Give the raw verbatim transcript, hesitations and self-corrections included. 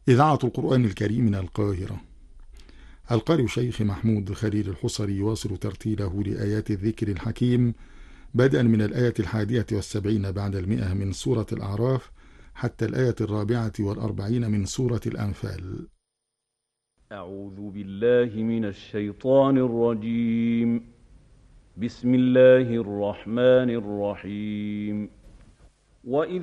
إذاعة القرآن الكريم من القاهرة. القارئ شيخ محمود خليل الحصري يواصل ترتيله لآيات الذكر الحكيم بدءا من الآية الحادية والسبعين بعد المئة من سورة الأعراف حتى الآية الرابعة والأربعين من سورة الأنفال. أعوذ بالله من الشيطان الرجيم. بسم الله الرحمن الرحيم. وإذ